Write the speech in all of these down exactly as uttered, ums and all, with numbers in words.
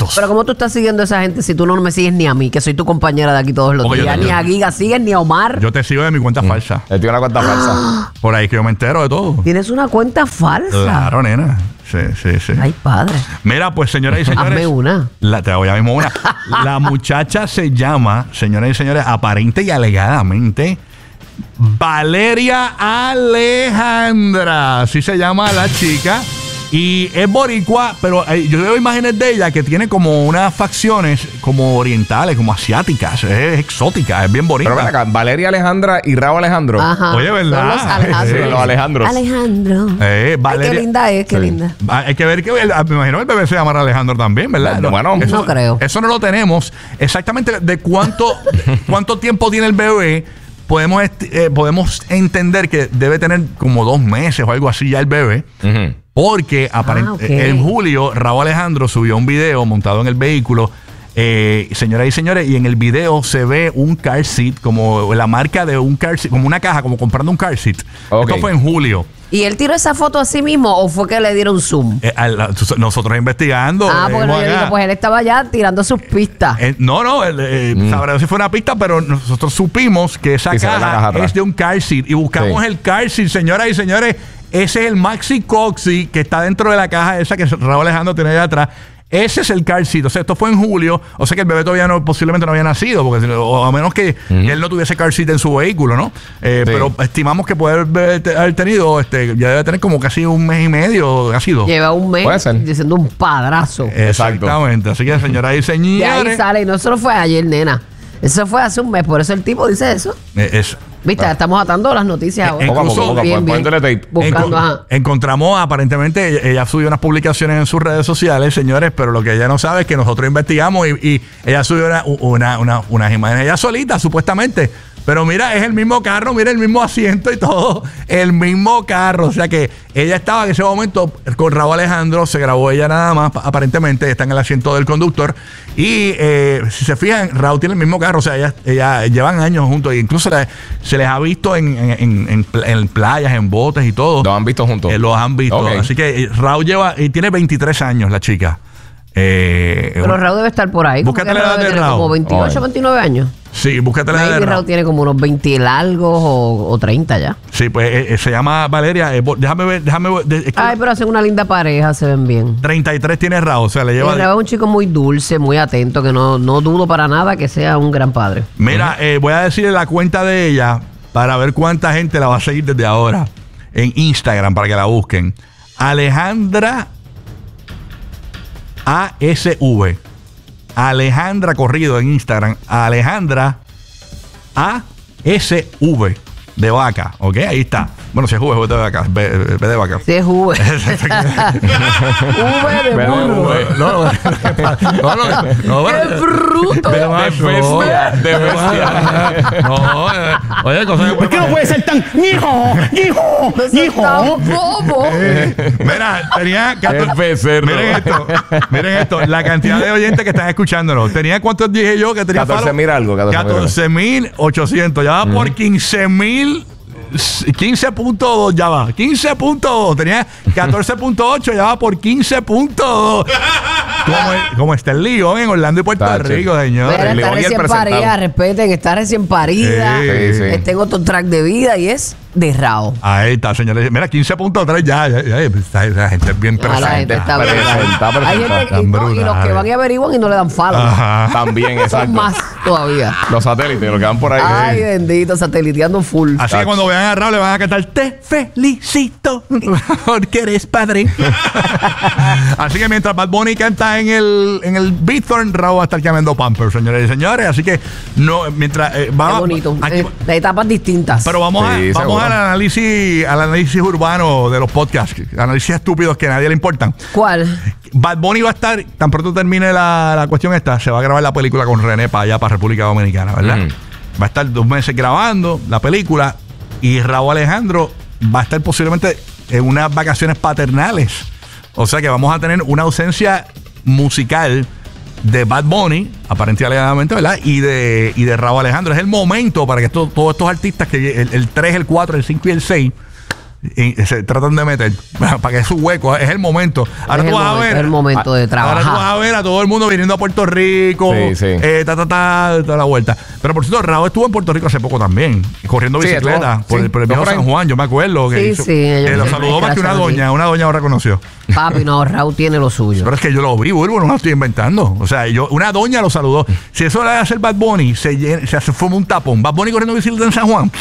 todos. Pero ¿cómo tú estás siguiendo a esa gente si tú no me sigues ni a mí, que soy tu compañera de aquí todos los Porque días? yo- Ni a Giga sigues, ni a Omar. Yo te sigo de mi cuenta falsa. Él tiene una cuenta falsa. Por ahí que yo me entero de todo. Tienes una cuenta falsa. Claro, nena. Sí, sí, sí. Ay, padre. Mira, pues, señoras y señores. Hazme una. La, te voy a mismo una. La muchacha se llama, señoras y señores, aparente y alegadamente, Valeria Alejandra. Así se llama la chica. Y es boricua, pero eh, yo veo imágenes de ella que tiene como unas facciones como orientales, como asiáticas. Es exótica, es bien bonita. Pero ven acá, Valeria Alejandra y Raúl Alejandro. Ajá. Oye, ¿verdad? Son los Alejandros. Sí, los Alejandros. Alejandro. Eh, Ay, Valeria- qué linda es, qué Sí. linda. Ah, hay que ver que, el- me imagino que el bebé se llamará Alejandro también, ¿verdad? Bueno, eso, no creo. Eso no lo tenemos. Exactamente de cuánto, cuánto tiempo tiene el bebé. Podemos, esti- eh, podemos entender que debe tener como dos meses o algo así ya el bebé. Ujú. Porque aparent- Ah, ok. en julio Raúl Alejandro subió un video montado en el vehículo. Eh, señoras y señores, y en el video se ve un car seat, como la marca de un car seat, como una caja, como comprando un car seat. Ok. Esto fue en julio. ¿Y él tiró esa foto a sí mismo o fue que le dieron zoom? Eh, al- nosotros investigando. Ah, porque vimos yo acá. digo, pues él estaba ya tirando sus pistas. Eh, no, no, el, eh, sabrá si fue una pista, pero nosotros supimos que esa Y se ve la caja, caja atrás. es de un car seat y buscamos Sí. el car seat, señoras y señores. Ese es el Maxi Coxy que está dentro de la caja esa que Raúl Alejandro tiene allá atrás. Ese es el car seat. O sea, esto fue en julio. O sea que el bebé todavía no, posiblemente no había nacido, porque si- o a menos que, que él no tuviese car seat en su vehículo, ¿no? Eh, Sí. Pero estimamos que puede haber haber tenido, este, ya debe tener como casi un mes y medio, casi dos. Lleva un mes Puede ser. diciendo un padrazo. Exacto. Exactamente. Así que, señoras y De señores. ahí sale, y no solo fue ayer, nena. Eso fue hace un mes, por eso el tipo dice eso. eh, es- Viste, estamos atando las noticias ahora. Incluso- Poco a poco, poco a Bien, poco, bien. poniéndole tape. Buscando, Enco- ajá. encontramos aparentemente ella, ella subió unas publicaciones en sus redes sociales, señores, pero lo que ella no sabe es que nosotros investigamos y, y ella subió una, una- una- unas imágenes ella solita, supuestamente. Pero mira, es el mismo carro, mira el mismo asiento y todo, el mismo carro. O sea que ella estaba en ese momento con Raúl Alejandro, se grabó ella nada más, pa- aparentemente está en el asiento del conductor. Y eh, si se fijan, Raúl tiene el mismo carro, o sea, ella, ella llevan años juntos, e incluso le- se les ha visto en, en, en- en pl- en playas, en botes y todo. Los han visto juntos. Eh, los han visto. Ok. Así que eh, Raúl lleva, y tiene veintitrés años la chica. Eh, Pero Raúl debe estar por ahí. Búscate como que la edad debe de tener Raúl. Como veintiocho, Ay. veintinueve años. sí, búscate la de Maybe Raúl. Raúl tiene como unos veinte largos o, o treinta ya. Sí, pues eh, eh, se llama Valeria. eh, bo- déjame ver, déjame ver. de- es que Ay, pero hacen una linda pareja, se ven bien. treinta y tres tiene Raúl, o sea, le Y lleva. Raúl es un chico muy dulce, muy atento, que no, no dudo para nada que sea un gran padre. Mira, eh, voy a decirle la cuenta de ella para ver cuánta gente la va a seguir desde ahora en Instagram para que la busquen. Alejandra A S V. Alejandra Corrido en Instagram. Alejandra A S V de vaca, ¿ok? Ahí está. Bueno, si es V, es de vaca. B, B de vaca. Sí, es V. V de Pero, burro. güey, No, no, no, no, no, ¡Qué bruto! de De macho. bestia, de bestia. No, eh, oye, cosa que ¿Por qué no puede ser tan hijo, hijo, No seas tan hijo? bobo. Mira, tenía Es catorce becerro. Miren esto, miren esto, la cantidad de oyentes que están escuchándonos. Tenía cuántos dije yo que tenía catorce mil algo. catorce mil ochocientos. Ya va por quince mil. quince punto dos ya va. quince punto dos. Tenía catorce punto ocho, ya va por quince punto dos. Como, como está el lío en Orlando y Puerto Tacho. Rico, señores. Mira, el está León y el recién presentado. parida, respeten, está recién parida. Sí, sí, sí. Está en otro track de vida y es de Raúl. Ahí está, señores. Mira, quince punto tres ya. ya, ya, esa, esa gente es bien Ah, la gente presente. está presenta, brutal. presenta. Hay gente que, Tan no, y los brutal. que van y averiguan y no le dan follow. Ajá. También, Son exacto. más todavía. Los satélites, los que van por ahí. Ay, bendito, sateliteando full. Así que cuando vean a Raúl le van a cantar te felicito porque eres padre. Así que mientras Bad Bunny canta en el en el Beathorn, Raúl va a estar cambiando Pampers, señores y señores. Así que no, mientras eh, Qué vamos bonito. aquí- Eh, de etapas distintas. pero vamos, Sí, a, vamos seguro. al análisis al análisis urbano de los podcasts, análisis estúpidos que a nadie le importan. ¿Cuál? Bad Bunny va a estar, tan pronto termine la, la cuestión esta, se va a grabar la película con René para allá, para República Dominicana, ¿verdad? Ujú. Va a estar dos meses grabando la película y Raúl Alejandro va a estar posiblemente en unas vacaciones paternales. O sea que vamos a tener una ausencia musical de Bad Bunny, aparentemente, ¿verdad? Y de, y de Raúl Alejandro. Es el momento para que esto- todos estos artistas, que el, el tres, el cuatro, el cinco y el seis, y se tratan de meter para que es su hueco, es el momento. Ahora Es tú el vas a momento, ver es el momento de Ahora tú trabajar. vas a ver a todo el mundo viniendo a Puerto Rico, Sí, sí. eh, ta, ta, ta, toda la vuelta. Pero por cierto, Raúl estuvo en Puerto Rico hace poco también, corriendo Sí, bicicleta estuvo- por, sí, el, por el estuvo viejo por ahí. San Juan, yo me acuerdo. Que Sí, hizo- sí, ellos- que lo ellos- saludó más que una gracias a ti. doña, una doña lo reconoció. Papi, no, Raúl tiene lo suyo. Pero es que yo lo vi, Burbu, no lo estoy inventando. O sea, yo, una doña lo saludó. Si eso le hace el Bad Bunny, se, llena- se hace forma un tapón. Bad Bunny corriendo bicicleta en San Juan.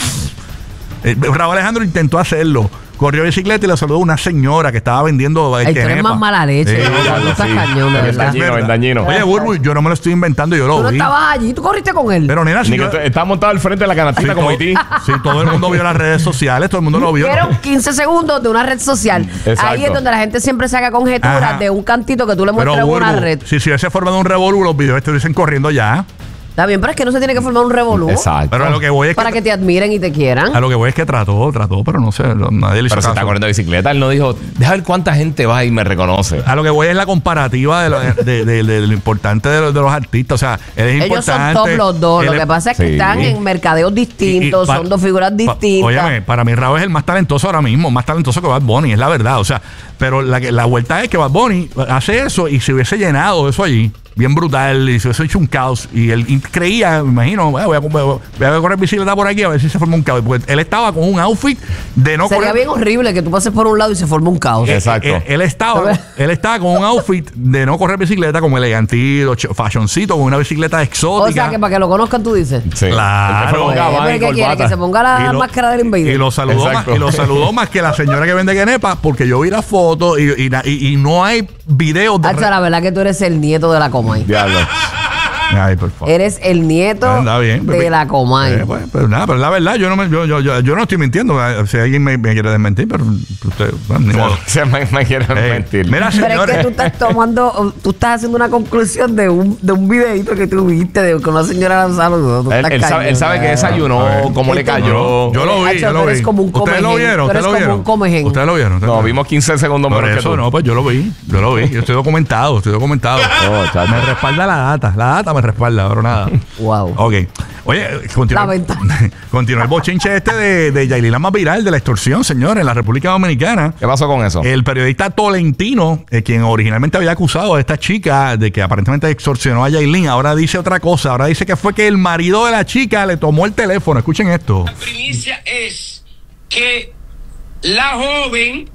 Eh, Raúl Alejandro intentó hacerlo. Corrió bicicleta y le saludó a una señora que estaba vendiendo. eh, Ay, tú eres quenepa. más mala leche. Sí, ¿no? ya Tú lo estás sí. cañón, de Es verdad. dañino, verdad. es dañino. Oye, Burbu, yo no me lo estoy inventando, yo Tú lo no vi. estabas allí, tú corriste con él. Pero nena, si Ni que yo- te- está montado al frente de la canastita si como todo- Haití. si todo el mundo vio las redes sociales, todo el mundo lo vio. Fueron quince segundos de una red social. Exacto. Ahí es donde la gente siempre saca conjeturas Ajá. de un cantito que tú le Pero muestras en una Burbu, red. si se hubiese formado un revolú, los videos estuviesen corriendo ya. Está bien, pero es que no se tiene que formar un revolú. Exacto. Pero a lo que voy es Para que, que te admiren y te quieran. a lo que voy es que trató, trató, pero no sé, no- nadie le hizo Pero se caso. está corriendo bicicleta. Él no dijo, deja ver cuánta gente va y me reconoce. A lo que voy es la comparativa de lo, de, de- de- de lo importante de, los- de los artistas. O sea, él es Ellos son importante. top los dos. Lo él que es- pasa es que Sí. están en mercadeos distintos, y- y pa- son dos figuras pa- distintas. Óyeme, para mí Raúl es el más talentoso ahora mismo, más talentoso que Bad Bunny, es la verdad. O sea, pero la, que- la vuelta es que Bad Bunny hace eso y se hubiese llenado eso allí, bien brutal, y se hubiese hecho un caos. Y él y creía, me imagino, "Ah, voy, a, voy a correr bicicleta por aquí a ver si se forma un caos. Porque él estaba con un outfit de no Sería correr. bien horrible que tú pases por un lado y se forme un caos. Eh, Exacto. Él, él estaba, él estaba con un outfit de no correr bicicleta, como elegantito, ch- fashioncito, con una bicicleta exótica. O sea, que para que lo conozcan tú dices. Sí. Claro. Él fue con Eh, gabán ¿pero y qué quiere? corbata. Que se ponga la Y lo- máscara del invader. Y lo saludó más, Exacto. y lo saludó más que la señora que vende quenepa, porque yo vi la foto y, y, na- y- y no hay videos de. Hacha, la verdad que tú eres el nieto de la Comay. Diablo. Ay, por favor. Eres el nieto Anda bien, de pero- la Comay. Eh, pues, pero nada, pero la verdad, yo no, me, yo, yo, yo, yo no estoy mintiendo. eh, Si alguien me, me quiere desmentir, pero usted, bueno, ni modo. Se me, me quieren Eh, mentir. Mira, Pero es señores. que tú estás tomando, tú estás haciendo una conclusión de un, de un videito que tú viste de que una señora la saludó. Tú Él, estás él sabe, él cañón. sabe que A desayunó, ver. cómo le Esto- cayó. Yo lo vi, Hacho, yo lo tú vi. eres como un Ustedes lo comején. vieron, Tú ustedes eres lo como vieron. un comején. Ustedes lo vieron. ustedes No, lo vieron. vimos quince segundos Por menos que eso tú. no, pues yo lo vi, yo lo vi, yo estoy documentado, estoy documentado. Oh, chacho. Me respalda la data, la data me respalda, pero nada. Wow. Ok. Oye, continúa, La venta. continúa el bochinche este de, de Yailin, más viral, de la extorsión, señores, en la República Dominicana. ¿Qué pasó con eso? El periodista Tolentino, eh, quien originalmente había acusado a esta chica de que aparentemente extorsionó a Yailin, ahora dice otra cosa. Ahora dice que fue que el marido de la chica le tomó el teléfono. Escuchen esto. La primicia es que la joven,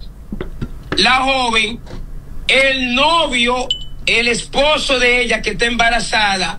la joven, el novio, el esposo de ella que está embarazada,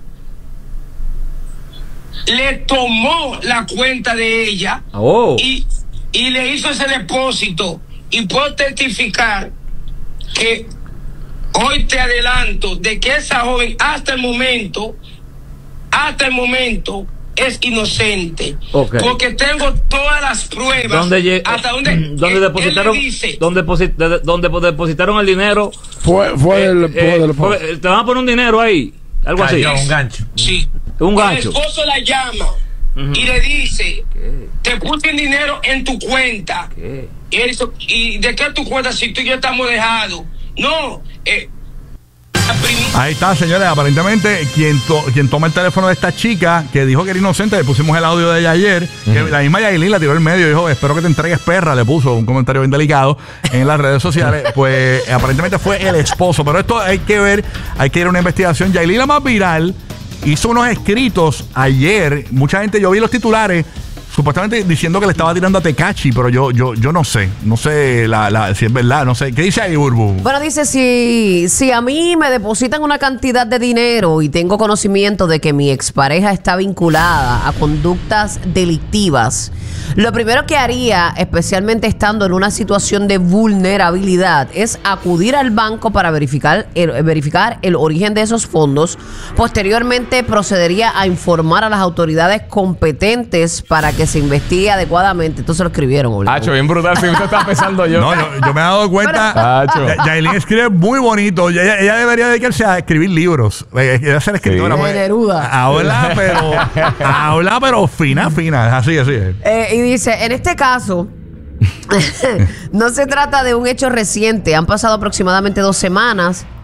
le tomó la cuenta de ella Oh. y, y le hizo ese depósito. Y puedo testificar que hoy te adelanto de que esa joven hasta el momento, hasta el momento, es inocente. Ok. Porque tengo todas las pruebas. ¿Dónde, lle- hasta donde, donde él- depositaron él le dice, donde, deposi- de- donde depositaron el dinero? Fue, fue Eh, el, eh, fue del fue- te van a poner un dinero ahí, algo así. un gancho. Sí. Un gancho. El esposo la llama y le dice, te puse el dinero en tu cuenta. ¿Qué? Y, él dice, ¿y de qué tu cuenta si tú y yo estamos dejados? No, eh, la primi- Ahí está, señores. Aparentemente, quien, to- quien toma el teléfono de esta chica, que dijo que era inocente, le pusimos el audio de ella ayer, que la misma Yailin la tiró al medio y dijo, espero que te entregues, perra, le puso un comentario bien delicado en las redes sociales. Pues aparentemente fue el esposo. Pero esto hay que ver, hay que ir a una investigación. Yailin, la más viral, hizo unos escritos ayer. Mucha gente, yo vi los titulares, supuestamente diciendo que le estaba tirando a Tecachi, pero yo, yo, yo no sé. No sé la, la, si es verdad, no sé. ¿Qué dice ahí, Burbu? Bueno, dice, si, si a mí me depositan una cantidad de dinero y tengo conocimiento de que mi expareja está vinculada a conductas delictivas, lo primero que haría, especialmente estando en una situación de vulnerabilidad, es acudir al banco para verificar el, verificar el origen de esos fondos. Posteriormente procedería a informar a las autoridades competentes para que se investigue adecuadamente. Entonces lo escribieron, obligado. Hacho, bien brutal. Si usted está pensando yo. No, yo, yo me he dado cuenta. Tacho. Ya- Yailin escribe muy bonito. Ella, ella debería dedicarse a escribir libros. Eh, Ella ser escritora. Sí. pues, De Neruda. Habla, pero. Habla, pero fina, fina. Así, así es. Eh, y dice, en este caso, no se trata de un hecho reciente. Han pasado aproximadamente dos semanas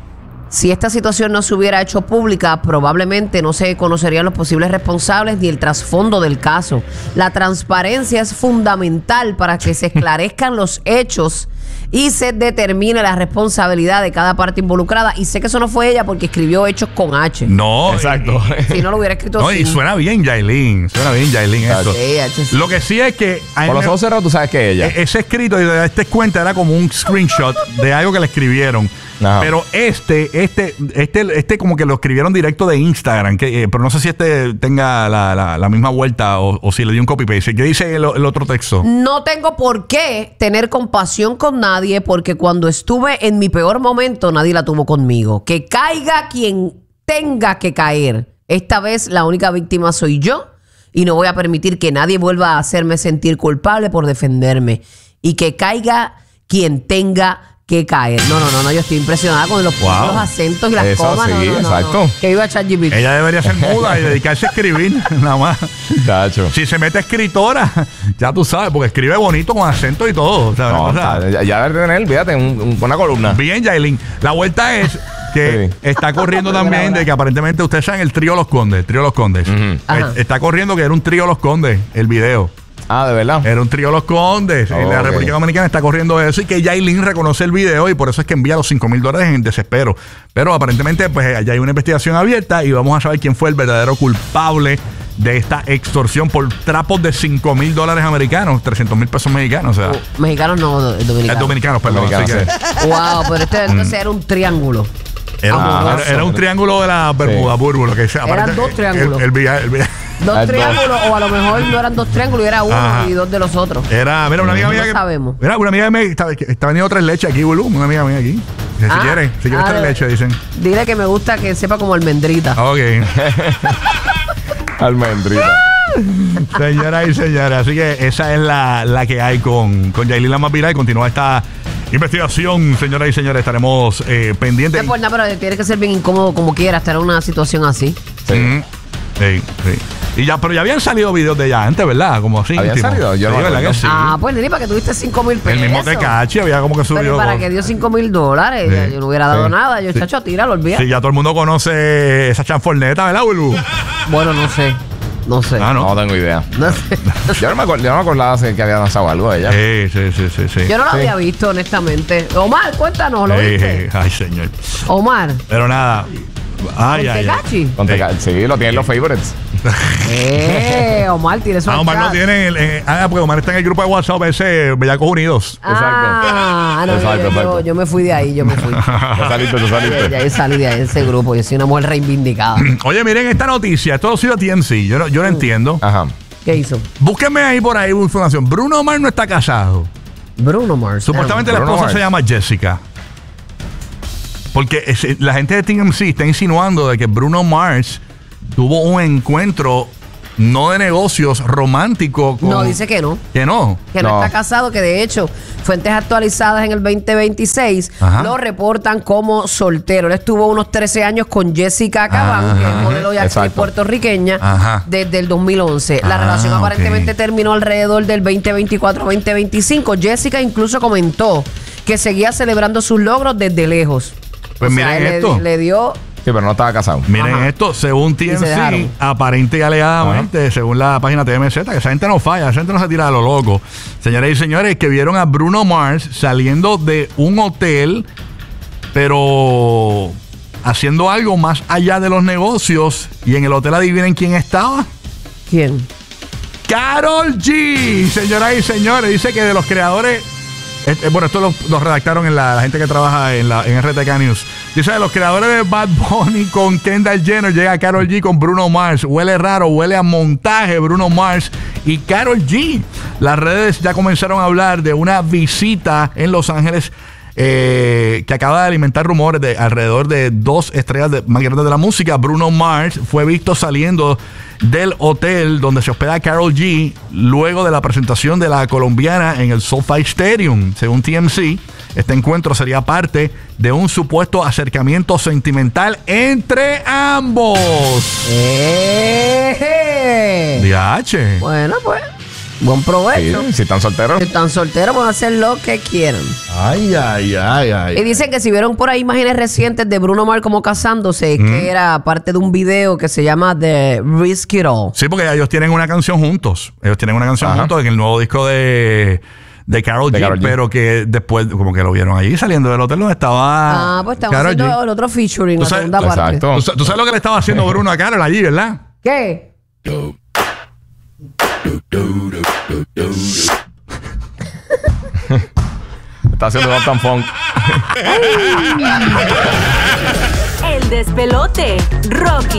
Si esta situación no se hubiera hecho pública, probablemente no se conocerían los posibles responsables ni el trasfondo del caso. La transparencia es fundamental para que se esclarezcan los hechos y se determine la responsabilidad de cada parte involucrada. Y sé que eso no fue ella porque escribió hechos con H. No, Exacto. Si no lo hubiera escrito no, y sin. suena bien, Yailin. Suena bien, Yailin, esto. Sí, H, sí. Lo que sí es que a mí Por los me- ojos cerrados tú sabes que es ella. E- ese escrito y de este cuenta era como un screenshot de algo que le escribieron. Ajá. Pero este, este, este, este como que lo escribieron directo de Instagram, que, eh, pero no sé si este tenga la, la, la misma vuelta o, o si le dio un copy paste. ¿Qué dice el, el otro texto? No tengo por qué tener compasión con nadie porque cuando estuve en mi peor momento nadie la tuvo conmigo. Que caiga quien tenga que caer. Esta vez la única víctima soy yo y no voy a permitir que nadie vuelva a hacerme sentir culpable por defenderme. Y que caiga quien tenga que caer. No, no, no, no, yo estoy impresionada con los, Wow. los acentos y las Eso comas. No, sí, no, no, exacto. no. Que viva ChatGPT. Ella debería ser muda y dedicarse a escribir nada más. Tacho. Si se mete escritora, ya tú sabes, porque escribe bonito con acento y todo. ¿sabes? No, O sea, está- ya, ya debe tener, fíjate, un- un- una columna. bien, Yailin. La vuelta es que Sí. está corriendo también de que aparentemente ustedes saben el trío Los Condes. El trío Los Condes. Eh, Ajá. Está corriendo que era un trío Los Condes, el video. Ah, de verdad. Era un trío Los Condes. En la Ok. República Dominicana está corriendo eso y que Yailin reconoce el video y por eso es que envía los cinco mil dólares en desespero. Pero aparentemente, pues allá hay una investigación abierta y vamos a saber quién fue el verdadero culpable de esta extorsión por trapos de cinco mil dólares americanos, trescientos mil pesos mexicanos. O sea, Oh, mexicanos no, do- es dominicanos. dominicanos, perdón. Dominicanos, así que- Wow, pero este entonces era un triángulo. Era, un- Amoroso. era- era un triángulo de la Bermuda, Burbu, lo que sea. Eran Aparte, dos el- triángulos. El, el villa- el villa- Dos Ah, triángulos, o a lo mejor no eran dos triángulos y era uno Ajá. y dos de los otros. Era, mira, una amiga No mía que. sabemos. Mira, una amiga mía que está, que está vendiendo tres leches aquí, Burbu. Una amiga mía aquí. Si Ah, quiere, si quiere ah, tres de- leches, dicen. Dile que me gusta que sepa como almendrita. Ok. Almendrita. Señoras y señores, así que esa es la, la que hay con, con Yailin la más viral y continúa esta investigación, señoras y señores, estaremos eh, pendientes. No por nada, pero tiene que ser bien incómodo como quiera estar en una situación así. Sí. Mm, sí, sí. Y ya, pero ya habían salido videos de ella antes, ¿verdad? Como así. ¿Habían íntimo. salido? Yo no Sí, me ¿verdad acuerdo. que sí? Ah, pues Nini, para que tuviste cinco mil pesos. El mismo Tecachi había como que Pero subió. para que dio cinco mil dólares, Sí. ya yo no hubiera dado Sí. nada. Yo, chacho, tíralo, olvídate. Sí, ya todo el mundo conoce esa chanforneta, ¿verdad, Bulu? Bueno, no sé. No sé. Ah, No no. tengo idea. No sé. Yo no me, acuerdo, yo no me acordaba si- que había lanzado algo de ella. Sí, sí, sí, sí. sí. Yo no lo Sí. había visto, honestamente. Omar, cuéntanos, ¿lo Eh, viste? eh, ay, señor. Omar, Pero nada. Ay, ¿con ay, ay. Tecachi? Con Teca- sí, lo tienen los favorites. Eh, Omar, tiene su Ah, Omar chat. no tiene. El, eh, ah, porque Omar está en el grupo de WhatsApp ese Bellacos Unidos. Ah, no, Exacto, yo, yo- exacto. yo me fui de ahí, yo me fui. Tú saliste, tú Ya, saliste. ya salí de ahí, ese grupo. Yo soy una mujer reivindicada. Oye, miren esta noticia. Esto lo sido a T M C. Yo no, yo no entiendo. Ajá. ¿Qué hizo? Búsquenme ahí por ahí información. Bruno Mars no está casado. Bruno Mars. Supuestamente la Bruno esposa Mars. se llama Jessica. Porque es- la gente de T M C está insinuando de que Bruno Mars tuvo un encuentro no de negocios romántico con... No, dice que no. que no. Que no, No. está casado, que de hecho, fuentes actualizadas en el veinte veintiséis Ajá. lo reportan como soltero. Él estuvo unos trece años con Jessica Cabán, que es Ajá. modelo y actriz Exacto. puertorriqueña, Ajá. desde el dos mil once. La Ah, relación aparentemente ok. terminó alrededor del veinte veinticuatro veinte veinticinco. Jessica incluso comentó que seguía celebrando sus logros desde lejos. Pues miren él le- esto. Le, dio... Sí, pero no estaba casado. Miren Ajá. esto, según T Y M se C, dejaron. aparente y alegadamente, según la página T M Z, que esa gente no falla, esa gente no se tira de lo loco. Señoras y señores, que vieron a Bruno Mars saliendo de un hotel, pero haciendo algo más allá de los negocios. Y en el hotel, adivinen quién estaba. ¿Quién? Karol G, señoras y señores, dice que de los creadores, eh, eh, bueno, esto lo, lo redactaron en la, la gente que trabaja en, la, en R T K News. Dice de los creadores de Bad Bunny con Kendall Jenner, llega Karol G con Bruno Mars. Huele raro, huele a montaje Bruno Mars y Karol G. Las redes ya comenzaron a hablar de una visita en Los Ángeles eh, que acaba de alimentar rumores de alrededor de dos estrellas de, más grandes de la música. Bruno Mars fue visto saliendo del hotel donde se hospeda Karol G luego de la presentación de la colombiana en el SoFi Stadium. Según T M C, este encuentro sería parte de un supuesto acercamiento sentimental entre ambos. ¡Eh! D H. Bueno, pues. Buen provecho. Sí, si están solteros. Si están solteros, van a hacer lo que quieran. Ay, ay, ay, ay. Y dicen que si vieron por ahí imágenes recientes de Bruno Mars como casándose, Mm. que era parte de un video que se llama The Risk It All. Sí, porque ellos tienen una canción juntos. Ellos tienen una canción Ajá. juntos en el nuevo disco de, de Karol De G, Karol G. pero que después como que lo vieron allí saliendo del hotel donde estaba Ah, pues estamos Karol haciendo G. el otro featuring, Tú la sabes- segunda parte. Exacto. ¿Tú, sa- tú sabes lo que le estaba haciendo Bruno a Karol allí, ¿verdad? ¿Qué? Está haciendo Uptown Funk. El despelote. Rocky,